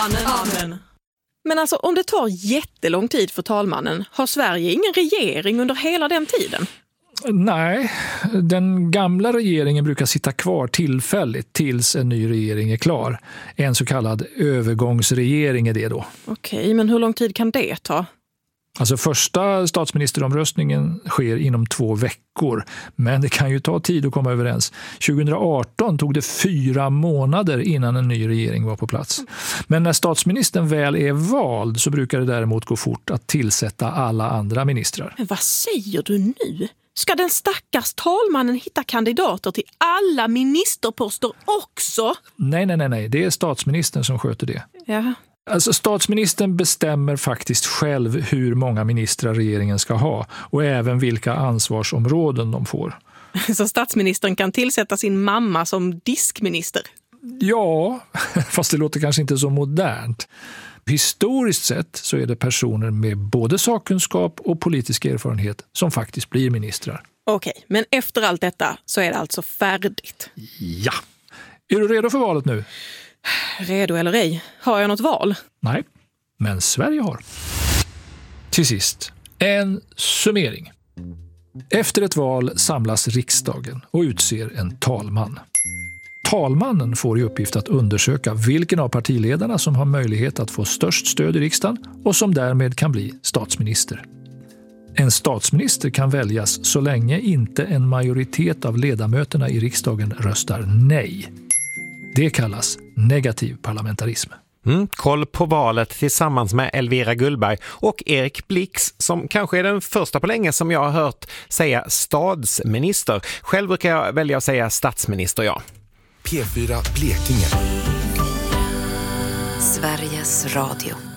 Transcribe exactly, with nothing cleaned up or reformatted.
Amen. Men alltså, om det tar jättelång tid för talmannen, har Sverige ingen regering under hela den tiden? Nej, den gamla regeringen brukar sitta kvar tillfälligt tills en ny regering är klar. En så kallad övergångsregering är det då. Okej, men hur lång tid kan det ta? Alltså första statsministeromröstningen sker inom två veckor, men det kan ju ta tid att komma överens. tjugohundraarton tog det fyra månader innan en ny regering var på plats. Men när statsministern väl är vald så brukar det däremot gå fort att tillsätta alla andra ministrar. Men vad säger du nu? Ska den stackars talmannen hitta kandidater till alla ministerposter också? Nej, nej, nej, nej. Det är statsministern som sköter det. Ja. Alltså statsministern bestämmer faktiskt själv hur många ministrar regeringen ska ha och även vilka ansvarsområden de får. Så statsministern kan tillsätta sin mamma som diskminister? Ja, fast det låter kanske inte så modernt. Historiskt sett så är det personer med både sakkunskap och politisk erfarenhet som faktiskt blir ministrar. Okej, men efter allt detta så är det alltså färdigt? Ja. Är du redo för valet nu? Redo eller ej? Har jag något val? Nej, men Sverige har. Till sist, en summering. Efter ett val samlas riksdagen och utser en talman. Talmannen får i uppgift att undersöka vilken av partiledarna som har möjlighet att få störst stöd i riksdagen och som därmed kan bli statsminister. En statsminister kan väljas så länge inte en majoritet av ledamöterna i riksdagen röstar nej. Det kallas negativ parlamentarism. Mm, koll på valet tillsammans med Elvira Gullberg och Erik Blix, som kanske är den första på länge som jag har hört säga statsminister. Själv brukar jag välja att säga statsminister, ja. P fyra Blekinge. Sveriges Radio.